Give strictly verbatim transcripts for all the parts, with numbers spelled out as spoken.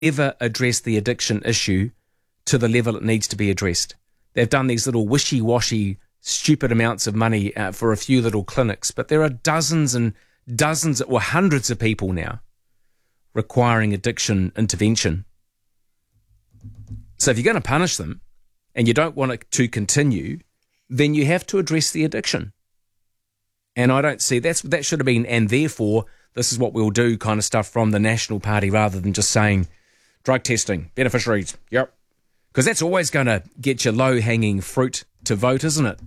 ever addressed the addiction issue to the level it needs to be addressed. They've done these little wishy-washy, stupid amounts of money uh, for a few little clinics, but there are dozens and dozens, or hundreds of people now requiring addiction intervention. So if you're going to punish them and you don't want it to continue, then you have to address the addiction. And I don't see, that's that should have been, and therefore this is what we'll do kind of stuff from the National Party, rather than just saying drug testing, beneficiaries, yep. Because that's always going to get you low-hanging fruit to vote, isn't it?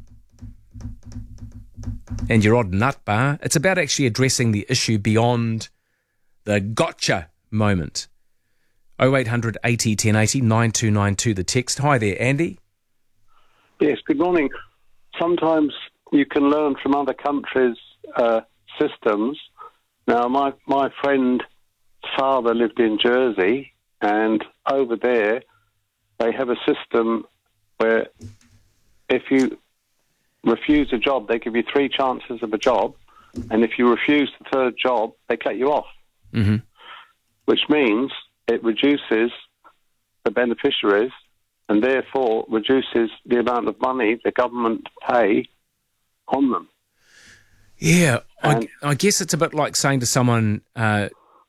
And your odd nut bar. It's about actually addressing the issue beyond the gotcha moment. oh eight hundred eighty ten eighty, nine two nine two the text. Hi there, Andy. Yes, good morning. Sometimes you can learn from other countries' uh, systems. Now, my, my friend's father lived in Jersey, and over there they have a system where if you refuse a job, they give you three chances of a job, and if you refuse the third job, they cut you off. Mm-hmm. Which means it reduces the beneficiaries and therefore reduces the amount of money the government pay on them. Yeah, I, I guess it's a bit like saying to someone, uh,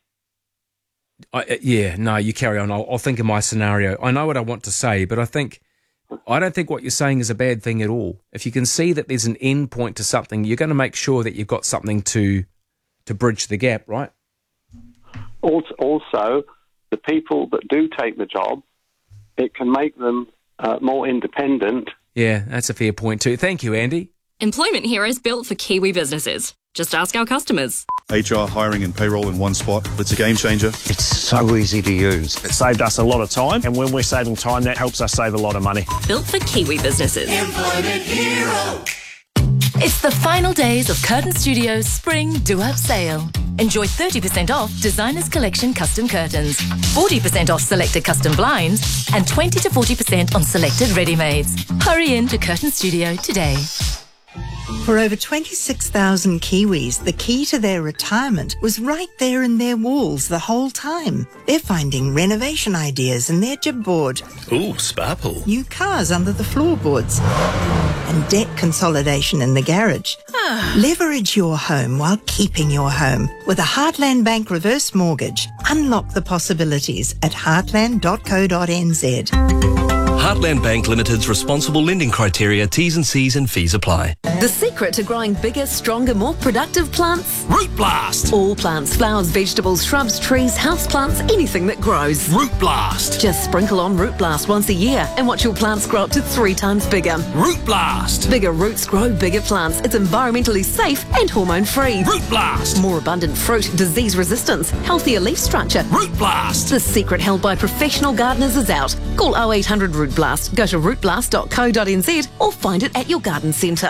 I, yeah, no, you carry on. I'll, I'll think of my scenario. I know what I want to say, but I think I don't think what you're saying is a bad thing at all. If you can see that there's an end point to something, you're going to make sure that you've got something to to bridge the gap, right? Also, the people that do take the job, it can make them uh, more independent. Yeah, that's a fair point too. Thank you, Andy. Employment Heroes built for Kiwi businesses. Just ask our customers. H R, hiring and payroll in one spot. It's a game changer. It's so easy to use. It saved us a lot of time, and when we're saving time, that helps us save a lot of money. Built for Kiwi businesses. Employment Hero. It's the final days of Curtain Studios' Spring Do-Up Sale. Enjoy thirty percent off Designers Collection custom curtains, forty percent off selected custom blinds, and twenty to forty percent on selected ready-mades. Hurry in to Curtain Studio today. For over twenty-six thousand Kiwis, the key to their retirement was right there in their walls the whole time. They're finding renovation ideas in their jib board. Ooh, spa pool. New cars under the floorboards. And debt consolidation in the garage. Leverage your home while keeping your home. With a Heartland Bank reverse mortgage, unlock the possibilities at heartland dot co dot n z. Heartland Bank Limited's responsible lending criteria, T's and C's and fees apply. The secret to growing bigger, stronger, more productive plants? Root Blast! All plants, flowers, vegetables, shrubs, trees, houseplants, anything that grows. Root Blast! Just sprinkle on Root Blast once a year and watch your plants grow up to three times bigger. Root Blast! Bigger roots grow bigger plants. It's environmentally safe and hormone-free. Root Blast! More abundant fruit, disease resistance, healthier leaf structure. Root Blast! The secret held by professional gardeners is out. Call oh eight hundred Root Blast. Go to root blast dot co dot n z or find it at your garden centre.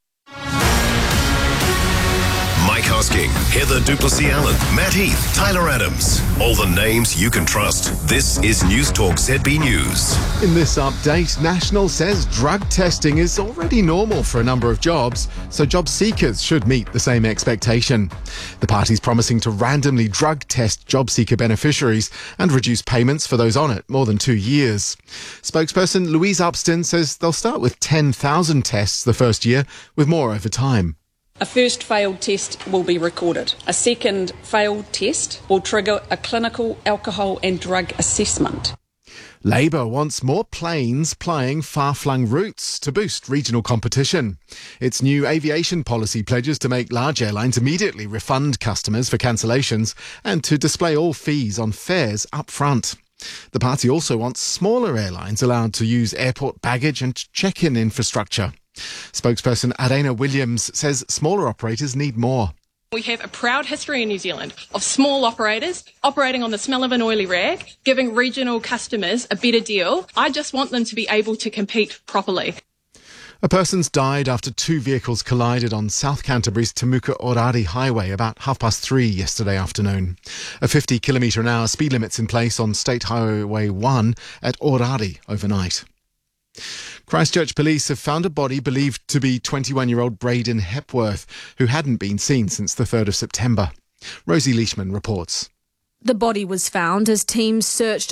Mike Hosking, Heather Duplessis-Allen, Matt Heath, Tyler Adams. All the names you can trust. This is News Talk Z B News. In this update, National says drug testing is already normal for a number of jobs, so job seekers should meet the same expectation. The party's promising to randomly drug test job seeker beneficiaries and reduce payments for those on it more than two years. Spokesperson Louise Upston says they'll start with ten thousand tests the first year, with more over time. A first failed test will be recorded. A second failed test will trigger a clinical alcohol and drug assessment. Labour wants more planes flying far-flung routes to boost regional competition. Its new aviation policy pledges to make large airlines immediately refund customers for cancellations and to display all fees on fares up front. The party also wants smaller airlines allowed to use airport baggage and check-in infrastructure. Spokesperson Arena Williams says smaller operators need more. We have a proud history in New Zealand of small operators operating on the smell of an oily rag, giving regional customers a better deal. I just want them to be able to compete properly. A person's died after two vehicles collided on South Canterbury's Temuka Orari Highway about half past three yesterday afternoon. A fifty kilometre an hour speed limit's in place on State Highway one at Orari overnight. Christchurch police have found a body believed to be twenty-one-year-old Braden Hepworth, who hadn't been seen since the third of September. Rosie Leishman reports. The body was found as teams searched